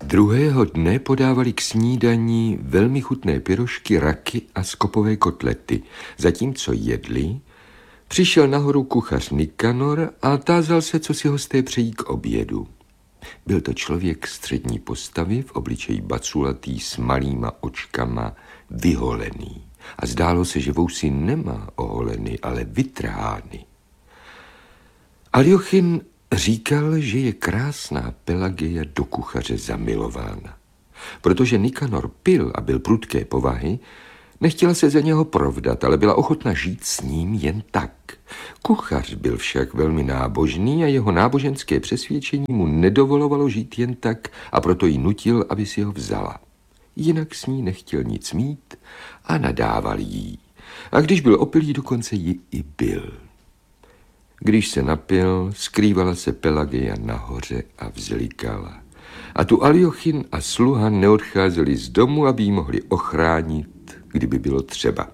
Druhého dne podávali k snídani velmi chutné pyrošky, raky a skopové kotlety. Zatímco jedli, přišel nahoru kuchař Nikanor a tázal se, co si hosté přejí k obědu. Byl to člověk střední postavy, v obličeji baculatý, s malýma očkama, vyholený. A zdálo se, že vousy nemá oholeny, ale vytrhány. Aljochin říkal, že je krásná Pelageja do kuchaře zamilována. Protože Nikanor pil a byl prudké povahy, nechtěla se za něho provdat, ale byla ochotna žít s ním jen tak. Kuchař byl však velmi nábožný a jeho náboženské přesvědčení mu nedovolovalo žít jen tak, a proto ji nutil, aby si ho vzala. Jinak s ní nechtěl nic mít a nadával jí. A když byl opilý, dokonce ji i bil. Když se napil, skrývala se Pelageja nahoře a vzlikala. A tu Aljochin a sluha neodcházeli z domu, aby ji mohli ochránit, kdyby bylo třeba.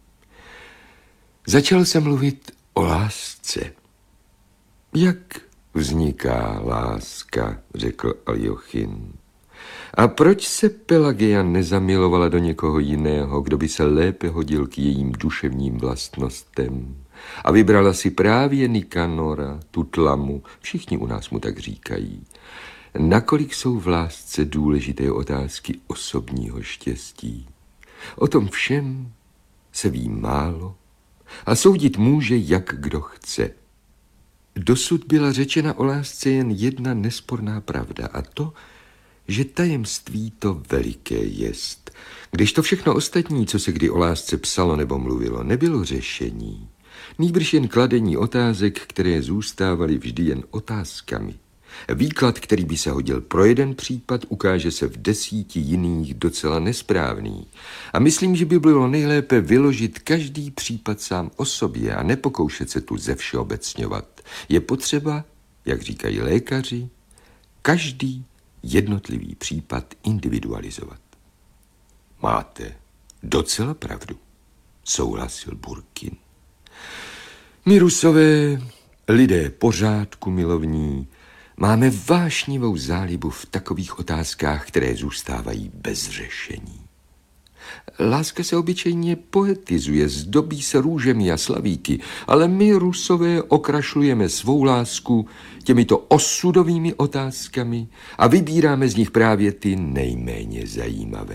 Začal se mluvit o lásce. Jak vzniká láska, řekl Aljochin. A proč se Pelageja nezamilovala do někoho jiného, kdo by se lépe hodil k jejím duševním vlastnostem? A vybrala si právě Nikanora, tu tlamu, všichni u nás mu tak říkají. Nakolik jsou v lásce důležité otázky osobního štěstí? O tom všem se ví málo a soudit může, jak kdo chce. Dosud byla řečena o lásce jen jedna nesporná pravda, a to, že tajemství to veliké jest. Když to všechno ostatní, co se kdy o lásce psalo nebo mluvilo, nebylo řešení, nýbrž jen kladení otázek, které zůstávaly vždy jen otázkami. Výklad, který by se hodil pro jeden případ, ukáže se v 10 jiných docela nesprávný. A myslím, že by bylo nejlépe vyložit každý případ sám o sobě a nepokoušet se tu zevšeobecňovat. Je potřeba, jak říkají lékaři, každý jednotlivý případ individualizovat. Máte docela pravdu, souhlasil Burkin. My Rusové, lidé pořádku milovní, máme vášnivou zálibu v takových otázkách, které zůstávají bez řešení. Láska se obyčejně poetizuje, zdobí se růžemi a slavíky, ale my Rusové okrašlujeme svou lásku těmito osudovými otázkami a vybíráme z nich právě ty nejméně zajímavé.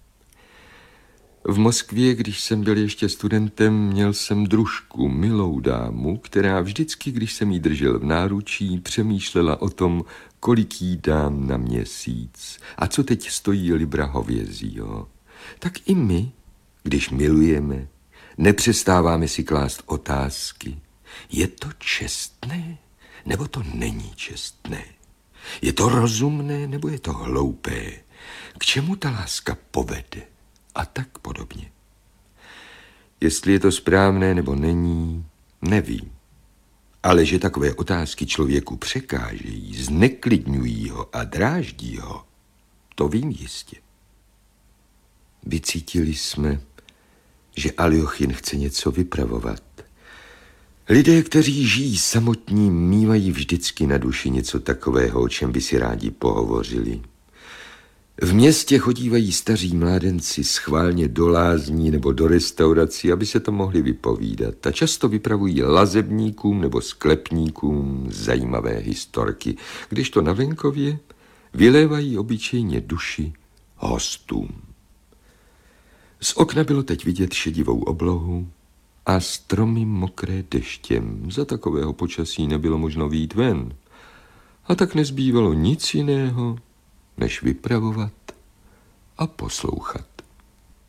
V Moskvě, když jsem byl ještě studentem, měl jsem družku, milou dámu, která vždycky, když jsem jí držel v náručí, přemýšlela o tom, kolik jí dám na měsíc a co teď stojí libra hovězího. Tak i my, když milujeme, nepřestáváme si klást otázky. Je to čestné, nebo to není čestné? Je to rozumné, nebo je to hloupé? K čemu ta láska povede? A tak podobně. Jestli je to správné nebo není, nevím. Ale že takové otázky člověku překážejí, zneklidňují ho a dráždí ho, to vím jistě. Vycítili jsme, že Aljochin chce něco vypravovat. Lidé, kteří žijí samotní, mívají vždycky na duši něco takového, o čem by si rádi pohovořili. V městě chodívají staří mládenci schválně do lázní nebo do restaurací, aby se to mohli vypovídat, a často vypravují lazebníkům nebo sklepníkům zajímavé historky, kdežto na venkově vylévají obyčejně duši hostům. Z okna bylo teď vidět šedivou oblohu a stromy mokré deštěm. Za takového počasí nebylo možno vyjít ven. A tak nezbývalo nic jiného, než vypravovat a poslouchat.